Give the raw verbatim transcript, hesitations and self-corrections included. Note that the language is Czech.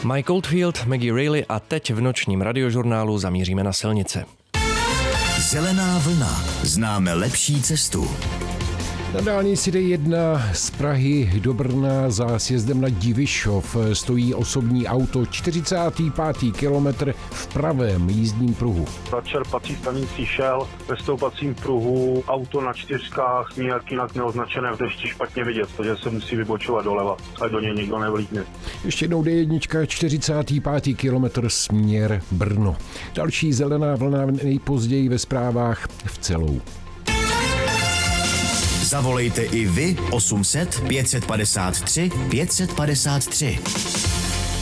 Mike Oldfield, Maggie Reilly a teď v nočním radiožurnálu zamíříme na silnice. Zelená vlna. Známe lepší cestu. Na dálnici D jedna z Prahy do Brna za sjezdem na Divišov stojí osobní auto, čtyřicátý pátý kilometr v pravém jízdním pruhu. Na čerpací stanici šel ve stoupacím pruhu, auto na čtyřkách, nijak jinak neoznačené v dešti špatně vidět, takže se musí vybočovat doleva, ať do něj nikdo nevlídne. Ještě jednou D jedna, čtyřicátý pátý kilometr směr Brno. Další zelená vlna nejpozději ve zprávách v celou. Zavolejte i vy osm set pět set padesát tři pět set padesát tři.